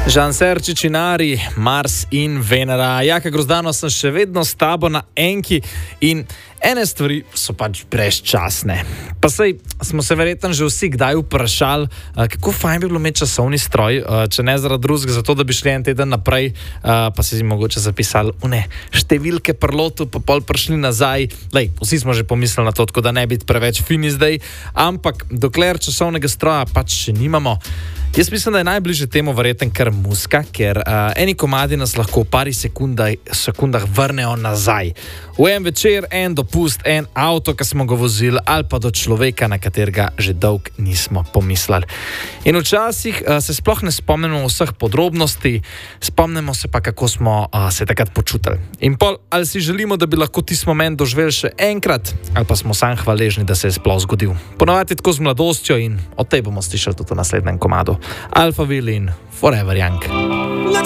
Žan Serčič in Ari, Mars in Venera. Jaka Grozdano, sem še vedno s tabo na enki in ene stvari so pač brezčasne. Pa sej smo se verjetno že vsi kdaj vprašali, kako fajn bi bilo imeti časovni stroj, če ne zaradi drugega, zato da bi šli en teden naprej, pa si mogoče zapisali številke prlotu, pa pol prišli nazaj. Vsi smo že pomislili na to, tako da ne biti preveč fini zdaj, ampak dokler časovnega stroja pač še nimamo. Jaz mislim, da je najbližje temu verjeten kar muzika, ker eni komadi nas lahko v pari sekundah vrnejo nazaj. V en večer, en dopust, en avto, ki smo ga vozili, ali pa do človeka, na katerega že dolg nismo pomislili. In včasih se sploh ne spomnimo vseh podrobnosti, spomnimo se pa, kako smo se takrat počutili. In pol, ali si želimo, da bi lahko tisti moment doživeli še enkrat, ali pa smo sam hvaležni, da se je sploh zgodil. Ponavadi tako z mladostjo in o tej bomo slišali tudi v naslednjem komadu. Alphaville in Forever Young.